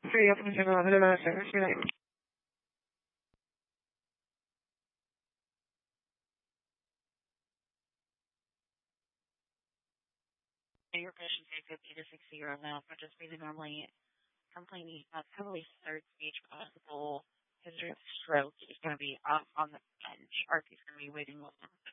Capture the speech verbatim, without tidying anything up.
Sí, ya funciona, debe de ser, sí, ahí. Your patient say fifty to sixty year old now, but just really normally complaining of heavily third stage possible history of stroke. He's going to be off on the bench, or he's going to be waiting with him.